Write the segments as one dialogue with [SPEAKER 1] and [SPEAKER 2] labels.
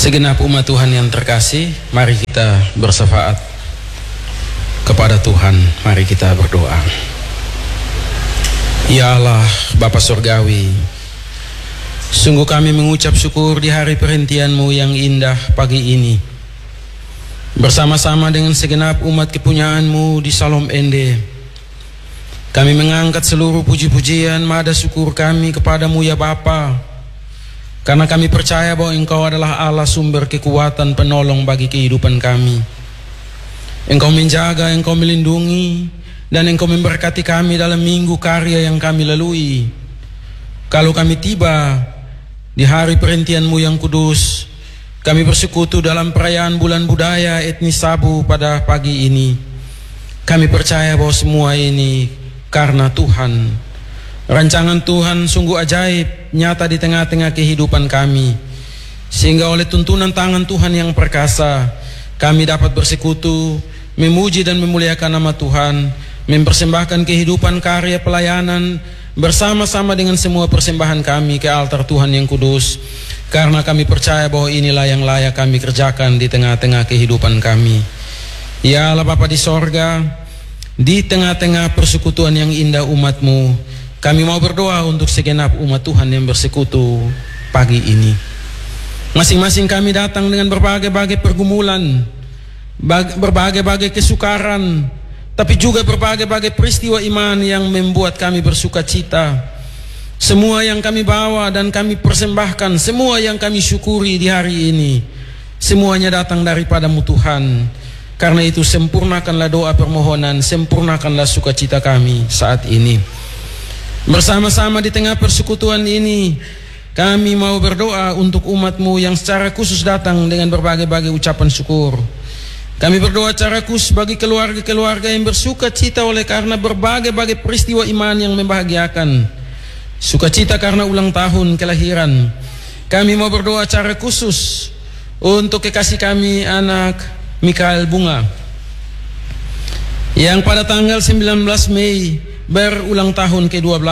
[SPEAKER 1] Segenap umat Tuhan yang terkasih, mari kita bersyafaat kepada Tuhan. Mari kita berdoa. Ya Allah, Bapa Surgawi, sungguh kami mengucap syukur di hari perhentian-Mu yang indah pagi ini. Bersama-sama dengan segenap umat kepunyaan-Mu di Salom Ende, kami mengangkat seluruh puji-pujian, mada syukur kami kepadamu ya Bapa, karena kami percaya bahwa Engkau adalah Allah sumber kekuatan penolong bagi kehidupan kami. Engkau menjaga, Engkau melindungi, dan Engkau memberkati kami dalam minggu karya yang kami lalui. Kalau kami tiba di hari perhentian-Mu yang kudus, kami bersekutu dalam perayaan bulan budaya etnis Sabu pada pagi ini. Kami percaya bahwa semua ini karena Tuhan. Rancangan Tuhan sungguh ajaib, nyata di tengah-tengah kehidupan kami. Sehingga oleh tuntunan tangan Tuhan yang perkasa, kami dapat bersekutu, memuji dan memuliakan nama Tuhan, mempersembahkan kehidupan karya pelayanan bersama-sama dengan semua persembahan kami ke altar Tuhan yang kudus. Karena kami percaya bahwa inilah yang layak kami kerjakan di tengah-tengah kehidupan kami. Ya Allah Bapa di sorga, di tengah-tengah persekutuan yang indah umat-Mu, kami mau berdoa untuk segenap umat Tuhan yang bersekutu pagi ini. Masing-masing kami datang dengan berbagai-bagai pergumulan, berbagai-bagai kesukaran, tapi juga berbagai-bagai peristiwa iman yang membuat kami bersuka cita. Semua yang kami bawa dan kami persembahkan, semua yang kami syukuri di hari ini, semuanya datang daripada-Mu Tuhan. Karena itu sempurnakanlah doa permohonan, sempurnakanlah sukacita kami saat ini. Bersama-sama di tengah persekutuan ini, kami mau berdoa untuk umat-Mu yang secara khusus datang dengan berbagai-bagai ucapan syukur. Kami berdoa secara khusus bagi keluarga-keluarga yang bersuka cita oleh karena berbagai-bagai peristiwa iman yang membahagiakan. Sukacita karena ulang tahun kelahiran. Kami mau berdoa secara khusus untuk kekasih kami anak Mikael Bunga yang pada tanggal 19 Mei berulang tahun ke-12.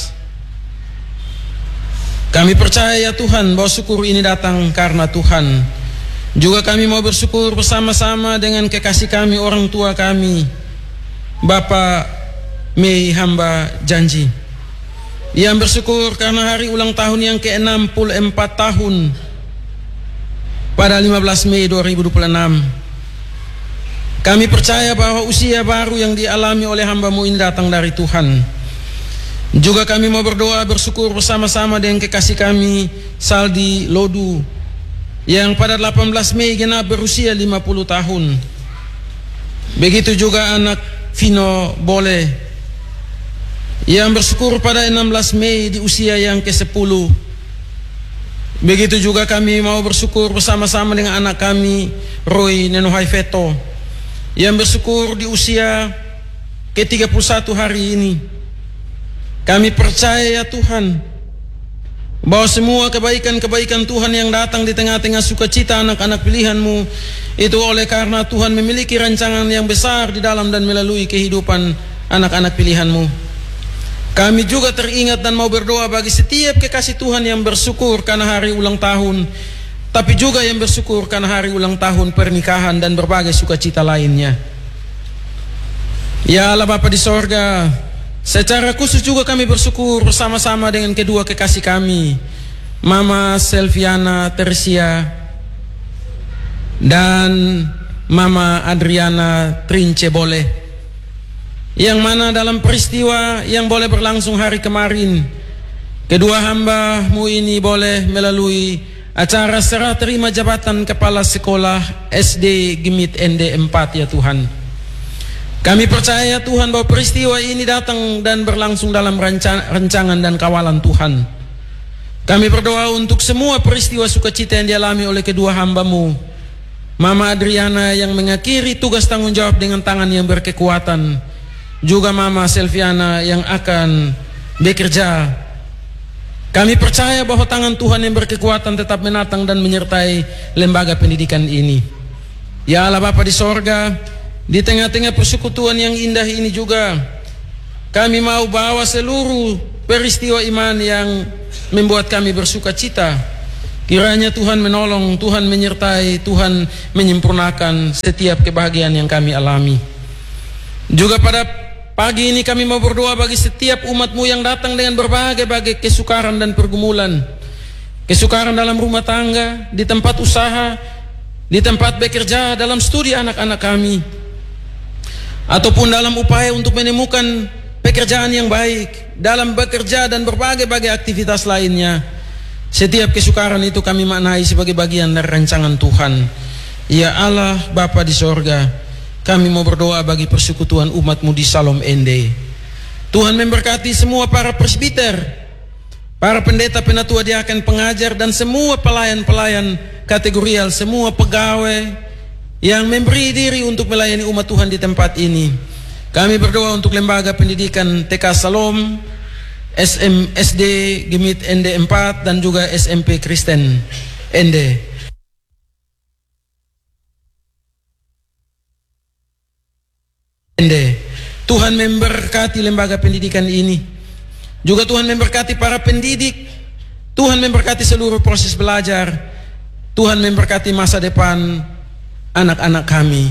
[SPEAKER 1] Kami percaya ya Tuhan bahwa syukur ini datang karena Tuhan. Juga kami mau bersyukur bersama-sama dengan kekasih kami, orang tua kami, Bapak Mei Hamba Janji, yang bersyukur karena hari ulang tahun yang ke-64 tahun pada 15 Mei 2026. Kami percaya bahwa usia baru yang dialami oleh hamba-Mu ini datang dari Tuhan. Juga kami mau berdoa bersyukur bersama-sama dengan kekasih kami Saldi Lodu yang pada 18 Mei genap berusia 50 tahun. Begitu juga anak Vino Bole yang bersyukur pada 16 Mei di usia yang ke-10. Begitu juga kami mau bersyukur bersama-sama dengan anak kami Roy Nenohai Veto yang bersyukur di usia ke-31 hari ini. Kami percaya ya Tuhan bahwa semua kebaikan-kebaikan Tuhan yang datang di tengah-tengah sukacita anak-anak pilihan-Mu itu oleh karena Tuhan memiliki rancangan yang besar di dalam dan melalui kehidupan anak-anak pilihan-Mu. Kami juga teringat dan mau berdoa bagi setiap kekasih Tuhan yang bersyukur karena hari ulang tahun, tapi juga yang bersyukur karena hari ulang tahun pernikahan dan berbagai sukacita lainnya. Ya Allah Bapa di sorga, secara khusus juga kami bersyukur bersama-sama dengan kedua kekasih kami, Mama Selviana Tersia dan Mama Adriana Trince Bole, yang mana dalam peristiwa yang boleh berlangsung hari kemarin, kedua hamba-Mu ini boleh melalui acara serah terima jabatan Kepala Sekolah SD Gemit ND 4 ya Tuhan. Kami percaya Tuhan bahwa peristiwa ini datang dan berlangsung dalam rancangan dan kawalan Tuhan. Kami berdoa untuk semua peristiwa sukacita yang dialami oleh kedua hamba-Mu, Mama Adriana yang mengakhiri tugas tanggung jawab dengan tangan yang berkekuatan, juga Mama Selviana yang akan bekerja. Kami percaya bahwa tangan Tuhan yang berkekuatan tetap menatang dan menyertai lembaga pendidikan ini. Ya Allah Bapa di sorga, di tengah-tengah persekutuan yang indah ini juga, kami mau bawa seluruh peristiwa iman yang membuat kami bersuka cita. Kiranya Tuhan menolong, Tuhan menyertai, Tuhan menyempurnakan setiap kebahagiaan yang kami alami. Juga pada pagi ini kami mau berdoa bagi setiap umat-Mu yang datang dengan berbagai-bagai kesukaran dan pergumulan. Kesukaran dalam rumah tangga, di tempat usaha, di tempat bekerja, dalam studi anak-anak kami, ataupun dalam upaya untuk menemukan pekerjaan yang baik, dalam bekerja dan berbagai-bagai aktivitas lainnya. Setiap kesukaran itu kami maknai sebagai bagian dari rancangan Tuhan. Ya Allah Bapa di sorga, kami mau berdoa bagi persekutuan umat-Mu di Salom Ende. Tuhan memberkati semua para presbiter, para pendeta, penatua, diaken, pengajar, dan semua pelayan-pelayan kategorial, semua pegawai yang memberi diri untuk melayani umat Tuhan di tempat ini. Kami berdoa untuk lembaga pendidikan TK Salom, SD Gemit Ende 4, dan juga SMP Kristen Ende. Tuhan memberkati lembaga pendidikan ini. Juga Tuhan memberkati para pendidik. Tuhan memberkati seluruh proses belajar. Tuhan memberkati masa depan anak-anak kami.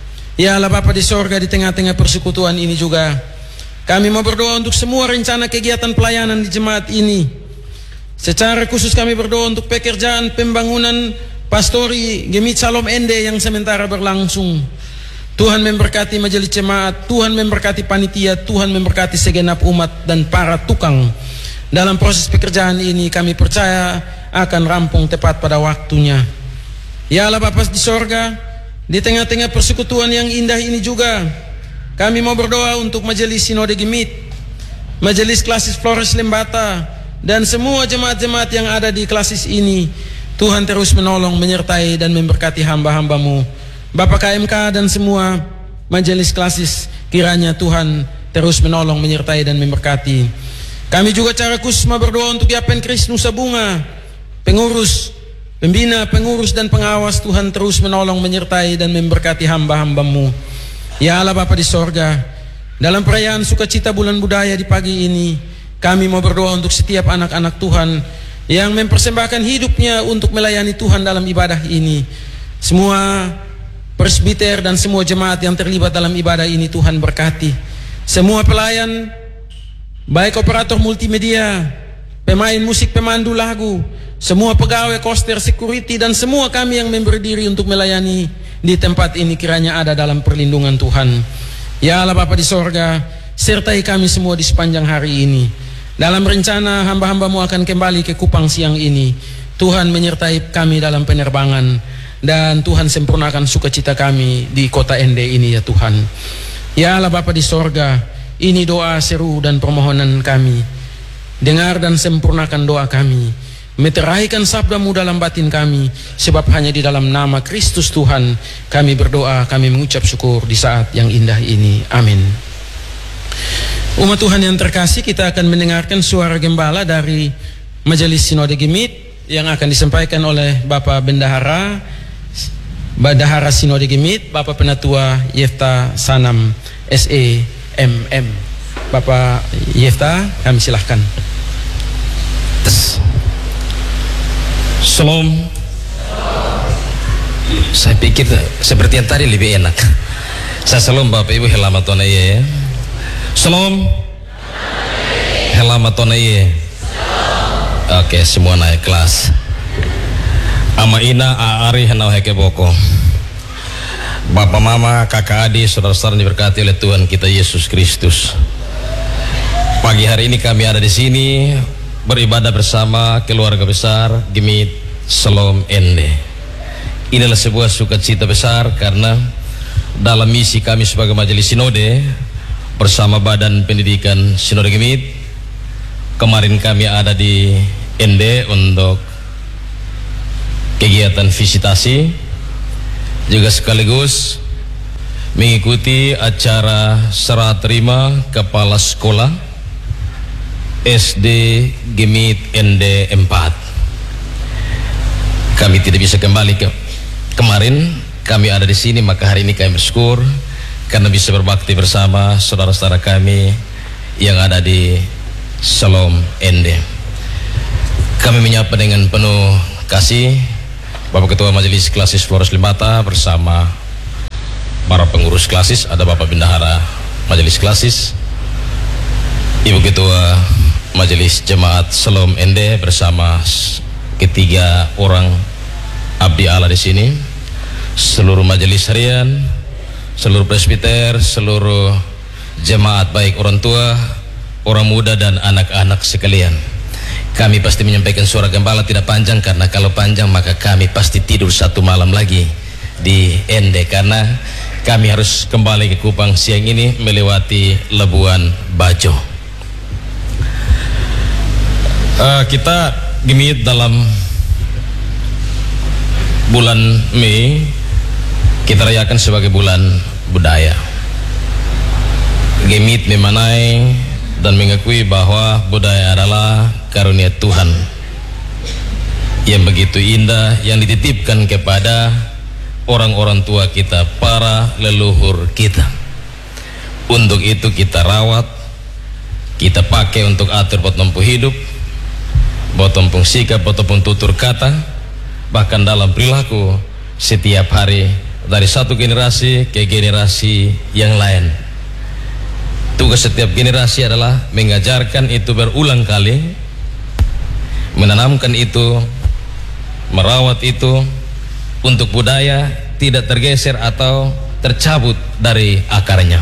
[SPEAKER 1] Ya Allah Bapa di sorga, di tengah-tengah persekutuan ini juga kami mau berdoa untuk semua rencana kegiatan pelayanan di jemaat ini. Secara khusus kami berdoa untuk pekerjaan pembangunan pastori Gemit Salom Ende yang sementara berlangsung. Tuhan memberkati majelis jemaat, Tuhan memberkati panitia, Tuhan memberkati segenap umat dan para tukang. Dalam proses pekerjaan ini kami percaya akan rampung tepat pada waktunya. Ya Allah Bapa di sorga, di tengah-tengah persekutuan yang indah ini juga kami mau berdoa untuk majelis Sinode Gemit, majelis Klasis Flores Lembata, dan semua jemaat-jemaat yang ada di klasis ini. Tuhan terus menolong, menyertai, dan memberkati hamba-hamba-Mu, Bapak KMK dan semua majelis klasis. Kiranya Tuhan terus menolong, menyertai, dan memberkati. Kami juga cara khusus mau berdoa untuk Yapen Kris Nusa Bunga, pengurus, pembina, pengurus, dan pengawas. Tuhan terus menolong, menyertai, dan memberkati hamba-hamba-Mu. Ya Allah Bapa di sorga, dalam perayaan sukacita bulan budaya di pagi ini, kami mau berdoa untuk setiap anak-anak Tuhan yang mempersembahkan hidupnya untuk melayani Tuhan dalam ibadah ini. Semua presbiter dan semua jemaat yang terlibat dalam ibadah ini Tuhan berkati. Semua pelayan, baik operator multimedia, pemain musik, pemandu lagu, semua pegawai, koster, security, dan semua kami yang memberi diri untuk melayani di tempat ini, kiranya ada dalam perlindungan Tuhan. Ya Allah Bapa di sorga, sertai kami semua di sepanjang hari ini. Dalam rencana hamba-hamba-Mu akan kembali ke Kupang siang ini, Tuhan menyertai kami dalam penerbangan, dan Tuhan sempurnakan sukacita kami di kota Ende ini ya Tuhan. Ya Allah Bapa di sorga, ini doa seru dan permohonan kami. Dengar dan sempurnakan doa kami. Meteraikan sabda-Mu dalam batin kami, sebab hanya di dalam nama Kristus Tuhan kami berdoa, kami mengucap syukur di saat yang indah ini. Amin. Umat Tuhan yang terkasih, kita akan mendengarkan suara gembala dari Majelis Sinode Gemit yang akan disampaikan oleh Bapak Bendahara Sinode Gemit, Bapak Penatua Yefta Sanam SEMM. Bapak Yefta, kami silahkan.
[SPEAKER 2] Shalom. Saya pikir seperti yang tadi lebih enak. Saya salam Bapak Ibu helamatona ya. Shalom. Helamatona ya. Oke, semua naik kelas. Ama ina aari henau heke boko. Bapak mama, kakak adik, saudara-saudara diberkati oleh Tuhan kita Yesus Kristus. Pagi hari ini kami ada di sini beribadah bersama keluarga besar Gemit Salom Ende. Inilah sebuah sukacita besar karena dalam misi kami sebagai majelis sinode bersama Badan Pendidikan Sinode Gemit, kemarin kami ada di Ende untuk kegiatan visitasi, juga sekaligus mengikuti acara serah terima kepala sekolah SD Gemit Ende 4. Kami tidak bisa kembali kemarin kami ada di sini, maka hari ini kami bersyukur karena bisa berbakti bersama saudara-saudara kami yang ada di Salom Ende. Kami menyapa dengan penuh kasih Bapak Ketua Majelis Klasis Flores Limbata bersama para pengurus klasis, ada Bapak Bendahara Majelis Klasis, Ibu Ketua Majelis Jemaat Shalom Ende bersama ketiga orang abdi Allah di sini, seluruh majelis harian, seluruh presbiter, seluruh jemaat baik orang tua, orang muda dan anak-anak sekalian. Kami pasti menyampaikan suara gembala tidak panjang, karena kalau panjang maka kami pasti tidur satu malam lagi di Ende, karena kami harus kembali ke Kupang siang ini melewati Labuan Bajo. Kita gemit dalam bulan Mei, kita rayakan sebagai bulan budaya. Gemit memanai dan mengakui bahwa budaya adalah karunia Tuhan yang begitu indah, yang dititipkan kepada orang-orang tua kita, para leluhur kita. Untuk itu kita rawat, kita pakai untuk atur potnompu hidup, botompung sikap, botompung tutur kata, bahkan dalam perilaku setiap hari dari satu generasi ke generasi yang lain. Tugas setiap generasi adalah mengajarkan itu berulang kali, menanamkan itu, merawat itu, untuk budaya tidak tergeser atau tercabut dari akarnya.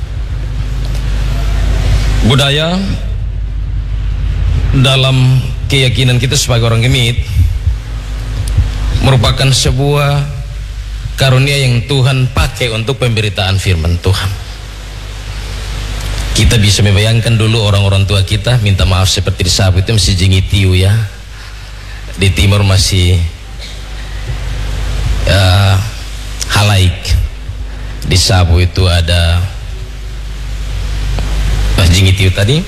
[SPEAKER 2] Budaya dalam keyakinan kita sebagai orang Gemit merupakan sebuah karunia yang Tuhan pakai untuk pemberitaan firman Tuhan. Kita bisa membayangkan dulu orang-orang tua kita minta maaf seperti di Sabu itu masih jingitiu ya, di timur masih halaik, di Sabu itu ada jingitiu tadi,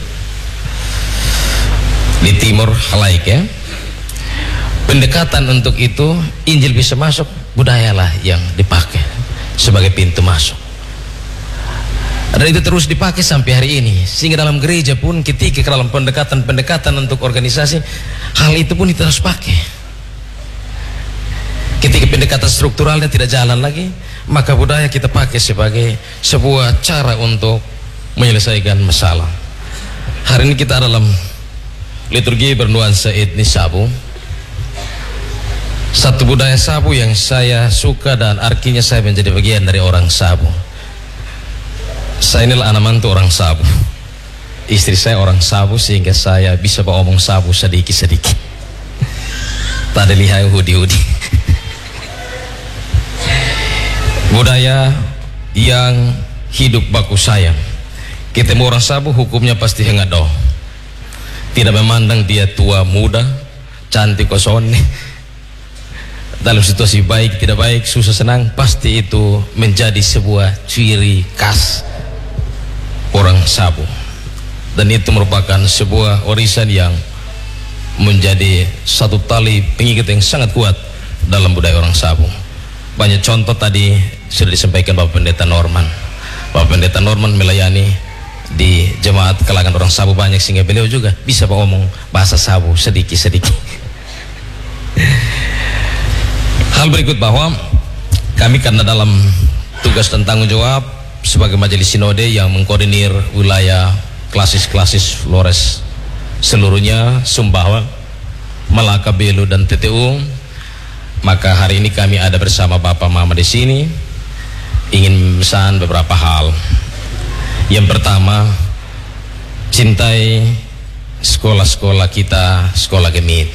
[SPEAKER 2] di timur halaik ya. Pendekatan untuk itu Injil bisa masuk, budayalah yang dipakai sebagai pintu masuk. Dan itu terus dipakai sampai hari ini, sehingga dalam gereja pun ketika dalam pendekatan untuk organisasi, hal itu pun kita harus pakai. Ketika pendekatan strukturalnya tidak jalan lagi, maka budaya kita pakai sebagai sebuah cara untuk menyelesaikan masalah. Hari ini kita dalam liturgi bernuansa etnis Sabu, satu budaya Sabu yang saya suka dan artinya saya menjadi bagian dari orang Sabu. Saya inilah anak mantu orang Sabu, istri saya orang Sabu, sehingga saya bisa ngomong Sabu sedikit-sedikit. Tadi lihai hudi-hudi. Budaya yang hidup baku sayang. Ketemu orang Sabu hukumnya pasti hengado, tidak memandang dia tua muda, cantik kosong, dalam situasi baik tidak baik, susah senang, pasti itu menjadi sebuah ciri khas orang Sabu. Dan itu merupakan sebuah warisan yang menjadi satu tali pengikat yang sangat kuat dalam budaya orang Sabu. Banyak contoh tadi sudah disampaikan Bapak Pendeta Norman. Bapak Pendeta Norman melayani di jemaat kalangan orang Sabu banyak, sehingga beliau juga bisa ngomong bahasa Sabu sedikit-sedikit. Hal berikut bahwa kami karena dalam tugas dan tanggung jawab sebagai majelis sinode yang mengkoordinir wilayah klasis-klasis Flores seluruhnya, Sumbawa, Malaka, Belu dan TTU, maka hari ini kami ada bersama Bapak Mama di sini ingin memesan beberapa hal. Yang pertama, cintai sekolah-sekolah kita, sekolah Gemit.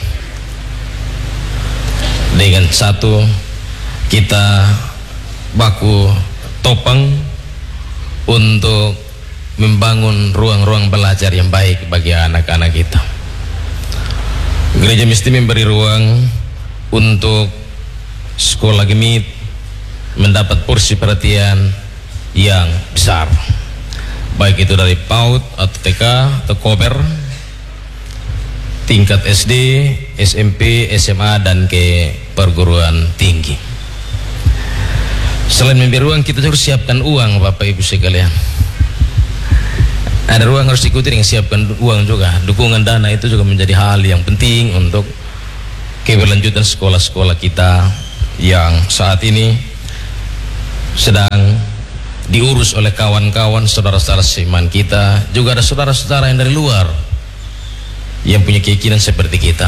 [SPEAKER 2] Dengan satu, kita baku topang untuk membangun ruang-ruang belajar yang baik bagi anak-anak kita. Gereja mesti memberi ruang untuk sekolah Gemit mendapat porsi perhatian yang besar, baik itu dari PAUD atau TK atau Koper, tingkat SD, SMP, SMA dan ke perguruan tinggi. Selain memberi ruang, kita harus siapkan uang, Bapak Ibu sekalian. Ada ruang harus diikuti dengan siapkan uang juga. Dukungan dana itu juga menjadi hal yang penting untuk keberlanjutan sekolah-sekolah kita yang saat ini sedang diurus oleh kawan-kawan saudara-saudara seiman kita. Juga ada saudara-saudara yang dari luar yang punya keyakinan seperti kita.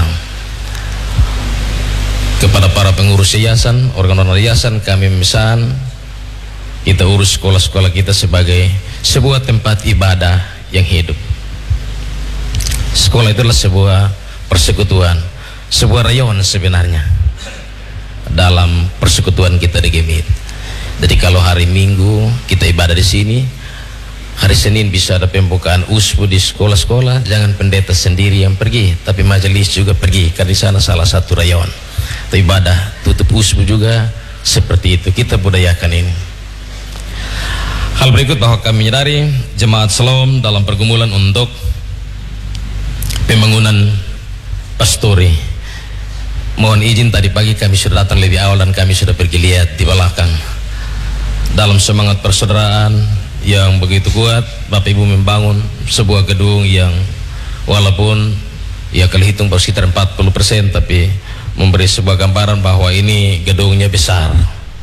[SPEAKER 2] Kepada para pengurus yayasan, organ-organ yayasan, kami memesan kita urus sekolah-sekolah kita sebagai sebuah tempat ibadah yang hidup. Sekolah itu adalah sebuah persekutuan, sebuah rayon sebenarnya dalam persekutuan kita di Gemit. Jadi kalau hari Minggu kita ibadah di sini, hari Senin bisa ada pembukaan usbu di sekolah-sekolah. Jangan pendeta sendiri yang pergi, tapi majelis juga pergi, karena di sana salah satu rayon. Atau ibadah tutup usbu juga seperti itu. Kita budayakan ini. Hal berikut bahwa kami menyadari jemaat Shalom dalam pergumulan untuk pembangunan pastori. Mohon izin, tadi pagi kami sudah datang lebih awal dan kami sudah pergi lihat di belakang. Dalam semangat persaudaraan yang begitu kuat, Bapak Ibu membangun sebuah gedung yang walaupun ya kalau hitung baru sekitar 40%, tapi memberi sebuah gambaran bahwa ini gedungnya besar.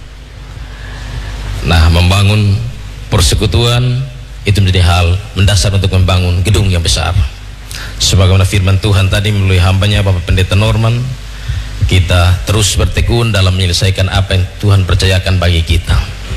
[SPEAKER 2] Nah, membangun persekutuan itu menjadi hal mendasar untuk membangun gedung yang besar. Sebagaimana firman Tuhan tadi melalui hambanya Bapak Pendeta Norman, kita terus bertekun dalam menyelesaikan apa yang Tuhan percayakan bagi kita.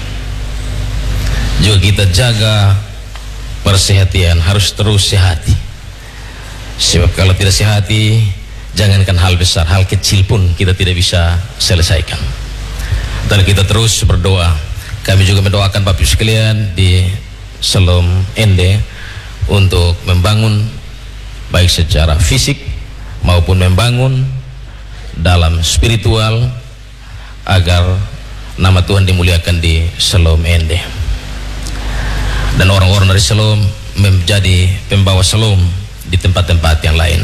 [SPEAKER 2] Juga kita jaga persehatian, harus terus sehati. Sebab kalau tidak sehati, jangankan hal besar, hal kecil pun kita tidak bisa selesaikan. Dan kita terus berdoa. Kami juga mendoakan Bapak Ibu sekalian di Shalom Ende untuk membangun baik secara fisik maupun membangun dalam spiritual agar nama Tuhan dimuliakan di Shalom Ende. Dan orang-orang dari Shalom menjadi pembawa Shalom di tempat-tempat yang lain.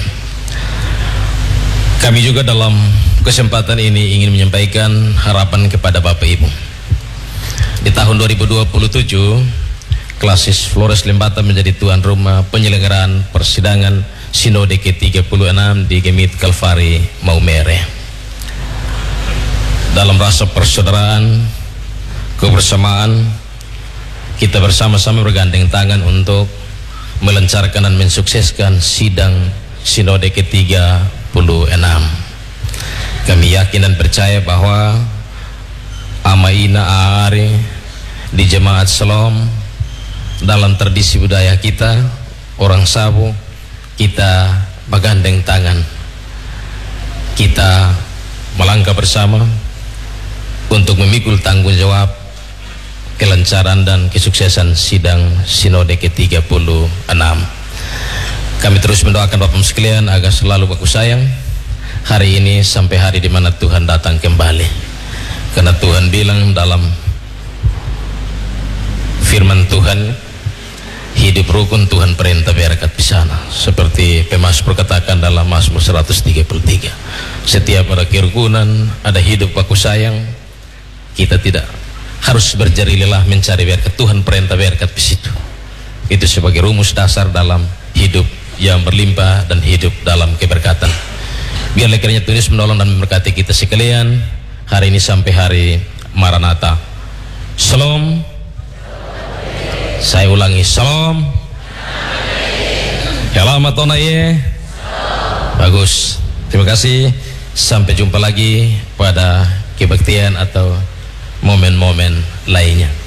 [SPEAKER 2] Kami juga dalam kesempatan ini ingin menyampaikan harapan kepada Bapak Ibu. Di tahun 2027, Klasis Flores Lembata menjadi tuan rumah penyelenggaraan persidangan Sinode ke-36 di Gemit Kalvari Maumere. Dalam rasa persaudaraan, kebersamaan, kita bersama-sama bergandeng tangan untuk melancarkan dan mensukseskan sidang Sinode ke-36. Kami yakin dan percaya bahwa Amaina Aare di Jemaat Shalom dalam tradisi budaya kita, orang Sabu, kita bergandeng tangan, kita melangkah bersama untuk memikul tanggung jawab kelancaran dan kesuksesan sidang Sinode ke-36. Kami terus mendoakan Bapak sekalian agar selalu baku sayang hari ini sampai hari di mana Tuhan datang kembali. Karena Tuhan bilang dalam firman Tuhan, hidup rukun Tuhan perintah berkat di sana. Seperti pemazmur katakan dalam Mazmur 133, setiap ada kerukunan, ada hidup baku sayang, kita tidak harus berjari lelah mencari berkat. Tuhan perintah berkat di situ. Itu sebagai rumus dasar dalam hidup yang berlimpah dan hidup dalam keberkatan. Biarlah kiranya Tuhan Yesus menolong dan memberkati kita sekalian hari ini sampai hari Maranatha. Shalom. Saya ulangi, shalom. Selamat tonaye. Bagus. Terima kasih. Sampai jumpa lagi pada kebaktian atau momen-momen lainnya.